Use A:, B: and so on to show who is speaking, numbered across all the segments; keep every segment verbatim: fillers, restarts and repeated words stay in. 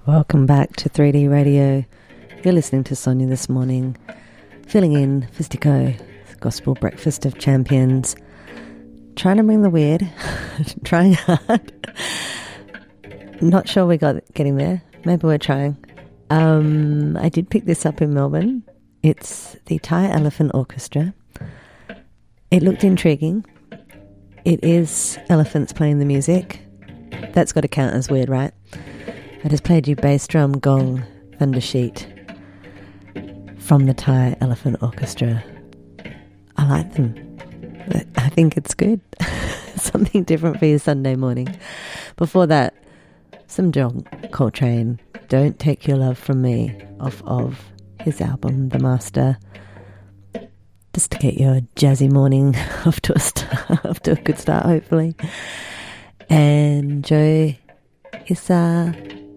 A: Welcome back to three D Radio. You're listening to Sonia this morning, filling in for Stico, Gospel Breakfast of Champions. Trying to bring the weird, trying hard. Not sure we got getting there. Maybe we're trying. Um, I did pick this up in Melbourne. It's the Thai Elephant Orchestra. It looked intriguing. It is elephants playing the music. That's got to count as weird, right? I just played you bass drum, gong, thunder sheet from the Thai Elephant Orchestra. I like them. I think it's good. Something different for your Sunday morning. Before that, some John Coltrane, Don't Take Your Love From Me, off of his album, The Master. Just to get your jazzy morning off to a start, off to a good start, hopefully. And Joe Hisa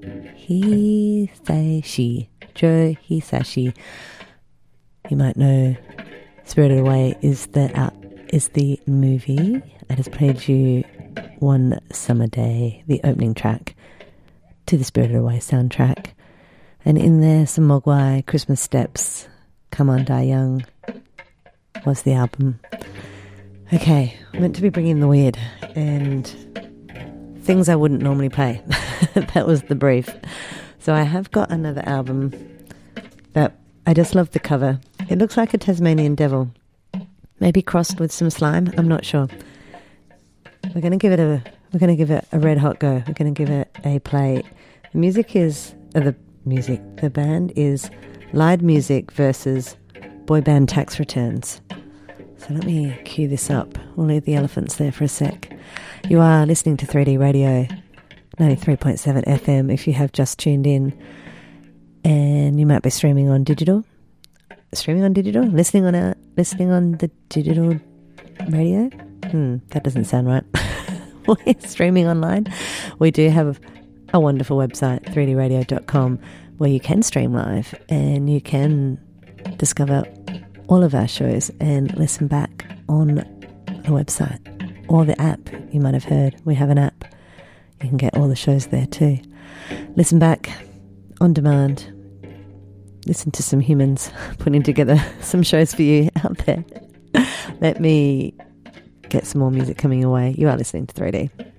A: Hisashi. Joe Hisashi. You might know Spirited Away is the uh, is the movie. I just played you One Summer Day, the opening track to the Spirited Away soundtrack. And in there, some Mogwai, Christmas Steps, Come On Die Young was the album. Okay, I'm meant to be bringing the weird and things I wouldn't normally play. That was the brief. So I have got another album that I just love the cover. It looks like a Tasmanian devil, maybe crossed with some slime. I'm not sure. We're going to give it a we're going to give it a red hot go. We're going to give it a play. The music is uh, the music. The band is Lied Music versus Boy Band Tax Returns. So let me cue this up. We'll leave the elephants there for a sec. You are listening to three D Radio, ninety-three point seven F M if you have just tuned in. And you might be streaming on digital. Streaming on digital? Listening on a, listening on the digital radio? Hmm, that doesn't sound right. We're streaming online. We do have a wonderful website, three d radio dot com, where you can stream live and you can discover all of our shows and listen back on the website or the app. You might have heard we have an app. You can get all the shows there too. Listen back on demand. Listen to some humans putting together some shows for you out there. Let me get some more music coming your way. You are listening to three D.